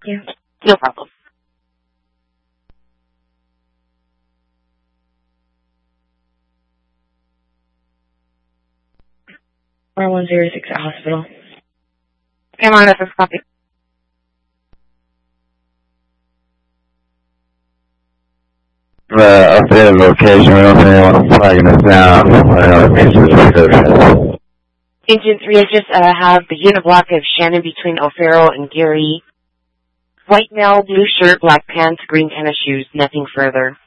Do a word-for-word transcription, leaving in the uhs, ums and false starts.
you. No problem. R one zero six at hospital. Come on, this is copy. Uh, updated location, we don't think anyone's flagging us down. Agent three, I just uh, have the unit block of Shannon between O'Farrell and Gary. White male, blue shirt, black pants, green tennis shoes, nothing further.